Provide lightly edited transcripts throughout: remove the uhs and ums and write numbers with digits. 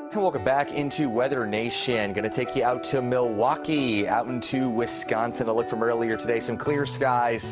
And welcome back into Weather Nation. Going to take you out to Milwaukee, out into Wisconsin. A look from earlier today, some clear skies,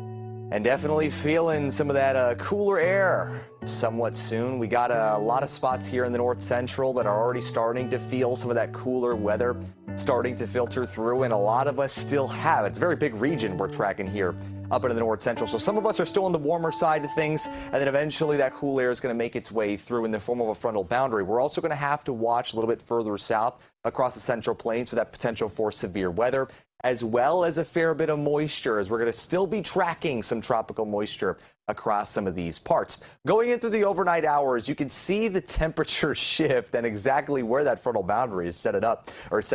and definitely feeling some of that cooler air somewhat soon. We got a lot of spots here in the north central that are already starting to feel some of that cooler weather starting to filter through, and a lot of us still have. It's a very big region we're tracking here up into the north central. So some of us are still on the warmer side of things, and then eventually that cool air is going to make its way through in the form of a frontal boundary. We're also going to have to watch a little bit further south across the central plains for that potential for severe weather, as well as a fair bit of moisture, as we're going to still be tracking some tropical moisture across some of these parts. Going into the overnight hours, you can see the temperature shift and exactly where that frontal boundary is setting up.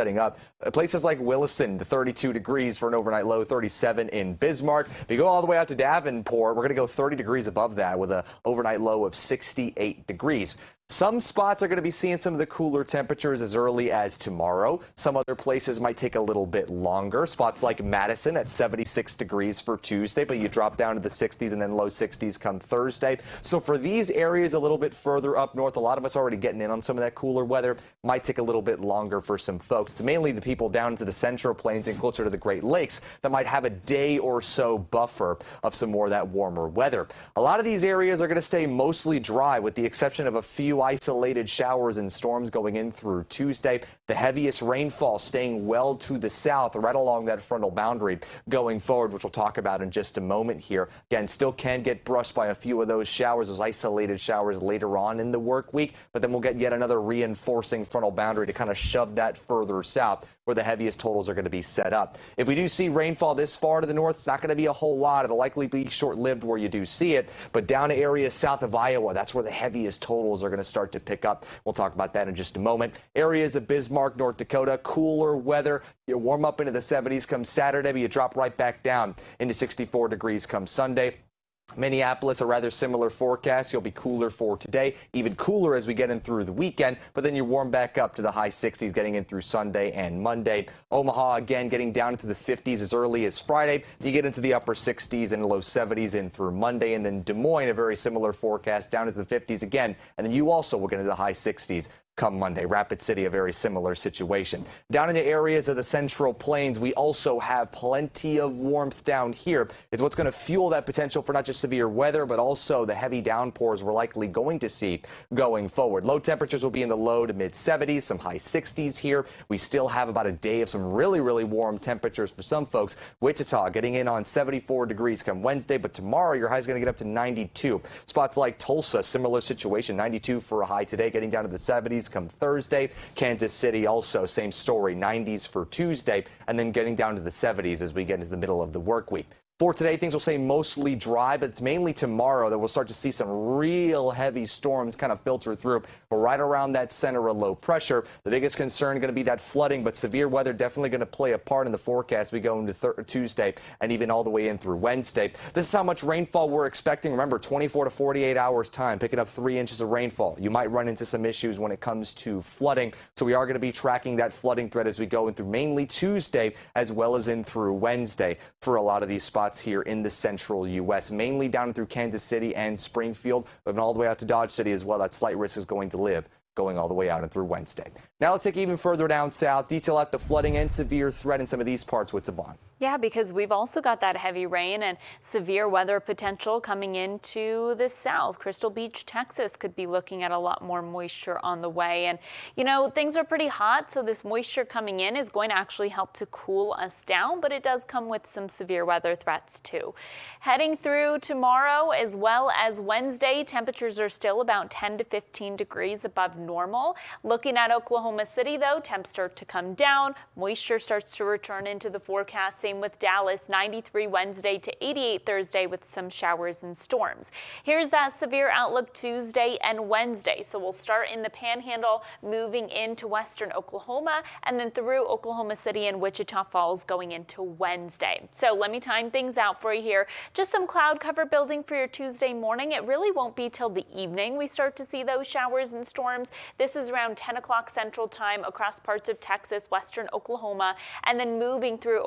Places like Williston, to 32 degrees for an overnight low, 37 in Bismarck. If you go all the way out to Davenport, we're going to go 30 degrees above that with an overnight low of 68 degrees. Some spots are going to be seeing some of the cooler temperatures as early as tomorrow. Some other places might take a little bit longer. Spots like Madison at 76 degrees for Tuesday, but you drop down to the 60s and then low 60s come Thursday. So for these areas a little bit further up north, a lot of us already getting in on some of that cooler weather. Might take a little bit longer for some folks. It's mainly the people down to the central plains and closer to the Great Lakes that might have a day or so buffer of some more of that warmer weather. A lot of these areas are going to stay mostly dry with the exception of a few isolated showers and storms going in through Tuesday. The heaviest rainfall staying well to the south, right along that frontal boundary going forward, which we'll talk about in just a moment here. Again, still can get brushed by a few of those showers, those isolated showers later on in the work week, but then we'll get yet another reinforcing frontal boundary to kind of shove that further south where the heaviest totals are going to be set up. If we do see rainfall this far to the north, it's not going to be a whole lot. It'll likely be short-lived where you do see it, but down to areas south of Iowa, that's where the heaviest totals are going to start to pick up. We'll talk about that in just a moment. Areas of Bismarck, North Dakota, cooler weather. You warm up into the 70s come Saturday, but you drop right back down into 64 degrees come Sunday. Minneapolis, a rather similar forecast. You'll be cooler for today, even cooler as we get in through the weekend, but then you warm back up to the high 60s getting in through Sunday and Monday. Omaha, again, getting down into the 50s as early as Friday. You get into the upper 60s and low 70s in through Monday, and then Des Moines, a very similar forecast, down into the 50s again, and then you also will get into the high 60s come Monday. Rapid City, a very similar situation. Down in the areas of the Central Plains, we also have plenty of warmth down here. It's what's going to fuel that potential for not just severe weather, but also the heavy downpours we're likely going to see going forward. Low temperatures will be in the low to mid 70s, some high 60s here. We still have about a day of some really, really warm temperatures for some folks. Wichita getting in on 74 degrees come Wednesday, but tomorrow your high is going to get up to 92. Spots like Tulsa, similar situation, 92 for a high today, getting down to the 70s come Thursday. Kansas City also same story, 90s for Tuesday, and then getting down to the 70s as we get into the middle of the work week. For today, things will stay mostly dry, but it's mainly tomorrow that we'll start to see some real heavy storms kind of filter through right around that center of low pressure. The biggest concern going to be that flooding, but severe weather definitely going to play a part in the forecast. We go into Tuesday and even all the way in through Wednesday. This is how much rainfall we're expecting. Remember, 24 to 48 hours time, picking up 3 inches of rainfall. You might run into some issues when it comes to flooding, so we are going to be tracking that flooding threat as we go in through mainly Tuesday as well as in through Wednesday for a lot of these spots here in the central U.S., mainly down through Kansas City and Springfield, but all the way out to Dodge City as well. That slight risk is going to live going all the way out and through Wednesday. Now let's take even further down south, detail out the flooding and severe threat in some of these parts with Savon. Yeah, because we've also got that heavy rain and severe weather potential coming into the south. Crystal Beach, Texas could be looking at a lot more moisture on the way. And, you know, things are pretty hot, so this moisture coming in is going to actually help to cool us down, but it does come with some severe weather threats too. Heading through tomorrow as well as Wednesday, temperatures are still about 10 to 15 degrees above normal. Looking at Oklahoma City, though, temps start to come down. Moisture starts to return into the forecast. Same with Dallas, 93 Wednesday to 88 Thursday with some showers and storms. Here's that severe outlook Tuesday and Wednesday. So we'll start in the Panhandle, moving into western Oklahoma, and then through Oklahoma City and Wichita Falls going into Wednesday. So let me time things out for you here. Just some cloud cover building for your Tuesday morning. It really won't be till the evening we start to see those showers and storms. This is around 10 o'clock Central Time across parts of Texas, western Oklahoma, and then moving through Oklahoma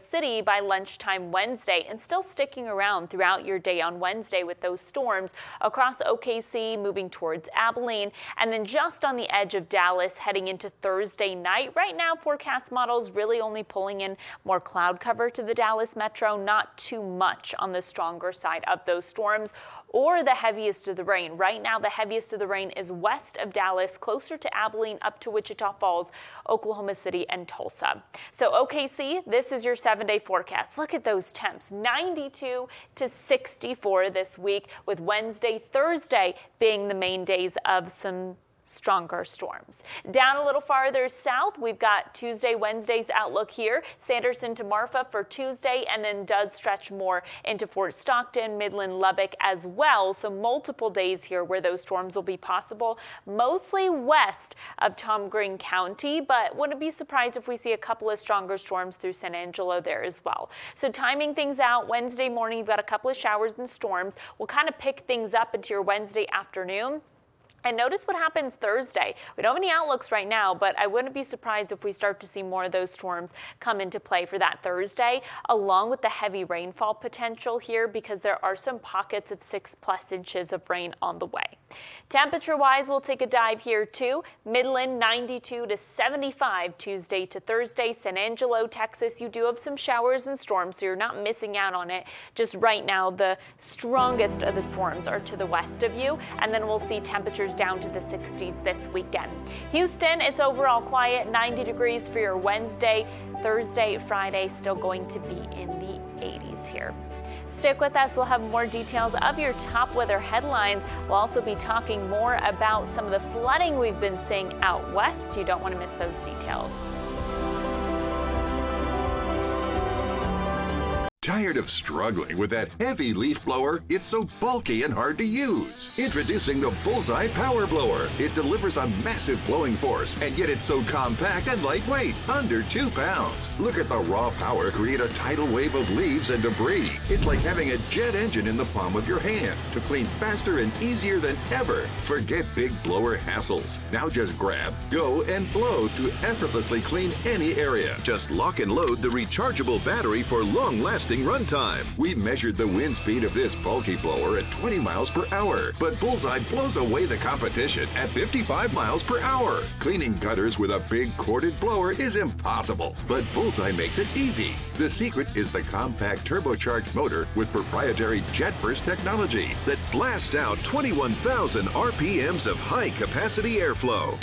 City by lunchtime Wednesday and still sticking around throughout your day on Wednesday with those storms across OKC, moving towards Abilene, and then just on the edge of Dallas heading into Thursday night. Right now, forecast models really only pulling in more cloud cover to the Dallas metro, not too much on the stronger side of those storms or the heaviest of the rain. Right now, the heaviest of the rain is west of Dallas, closer to Abilene, up to Wichita Falls, Oklahoma City, and Tulsa. So OKC, this is your 7-day forecast. Look at those temps, 92 to 64 this week, with Wednesday, Thursday being the main days of some stronger storms. Down a little farther south, we've got Tuesday, Wednesday's outlook here. Sanderson to Marfa for Tuesday, and then does stretch more into Fort Stockton, Midland, Lubbock as well. So multiple days here where those storms will be possible, mostly west of Tom Green County, but wouldn't be surprised if we see a couple of stronger storms through San Angelo there as well. So timing things out, Wednesday morning, you've got a couple of showers and storms. We'll kind of pick things up into your Wednesday afternoon. And notice what happens Thursday. We don't have any outlooks right now, but I wouldn't be surprised if we start to see more of those storms come into play for that Thursday, along with the heavy rainfall potential here, because there are some pockets of 6+ inches of rain on the way. Temperature-wise, we'll take a dive here too. Midland 92 to 75 Tuesday to Thursday. San Angelo, Texas, you do have some showers and storms, so you're not missing out on it. Just right now, the strongest of the storms are to the west of you, and then we'll see temperatures down to the 60s this weekend. Houston, it's overall quiet, 90 degrees for your Wednesday. Thursday, Friday, still going to be in the 80s here. Stick with us. We'll have more details of your top weather headlines. We'll also be talking more about some of the flooding we've been seeing out west. You don't want to miss those details. Tired of struggling with that heavy leaf blower? It's so bulky and hard to use. Introducing the Bullseye Power Blower. It delivers a massive blowing force, and yet it's so compact and lightweight, under 2 pounds. Look at the raw power create a tidal wave of leaves and debris. It's like having a jet engine in the palm of your hand to clean faster and easier than ever. Forget big blower hassles. Now just grab, go, and blow to effortlessly clean any area. Just lock and load the rechargeable battery for long-lasting runtime. We measured the wind speed of this bulky blower at 20 miles per hour, but Bullseye blows away the competition at 55 miles per hour. Cleaning gutters with a big corded blower is impossible, but Bullseye makes it easy. The secret is the compact turbocharged motor with proprietary jet burst technology that blasts out 21,000 RPMs of high-capacity airflow